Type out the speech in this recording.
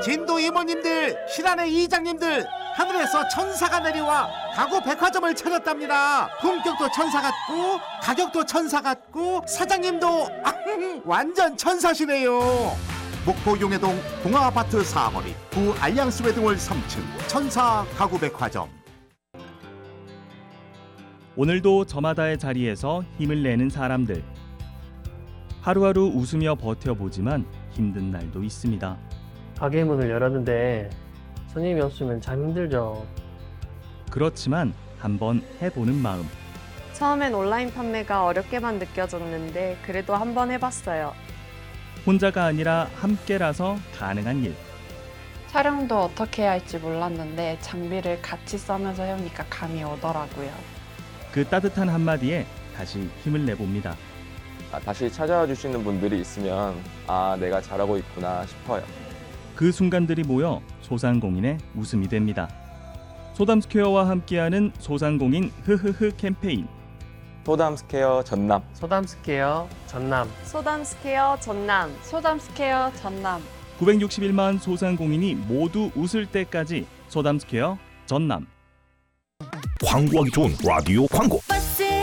진도 이모님들, 신안의 이장님들, 하늘에서 천사가 내려와 가구 백화점을 차렸답니다. 품격도 천사 같고 가격도 천사 같고 사장님도 완전 천사시네요. 목포 용해동 동아아파트 4거리 구 알lian스 웨딩홀 3층 천사 가구 백화점. 오늘도 저마다의 자리에서 힘을 내는 사람들. 하루하루 웃으며 버텨보지만 힘든 날도 있습니다. 가게 문을 열었는데 손님이 없으면 참 힘들죠. 그렇지만 한번 해보는 마음. 처음엔 온라인 판매가 어렵게만 느껴졌는데 그래도 한번 해봤어요. 혼자가 아니라 함께라서 가능한 일. 촬영도 어떻게 해야 할지 몰랐는데 장비를 같이 써면서 해오니까 감이 오더라고요. 그 따뜻한 한마디에 다시 힘을 내봅니다. 다시 찾아와 주시는 분들이 있으면 내가 잘하고 있구나 싶어요. 그 순간들이 모여 소상공인의 웃음이 됩니다. 소담스퀘어와 함께하는 소상공인 흐흐흐 캠페인. 소담스퀘어 전남. 소담스퀘어 전남. 소담스퀘어 전남. 소담스퀘어 전남. 961만 소상공인이 모두 웃을 때까지 소담스퀘어 전남. 광고하기 좋은 라디오 광고.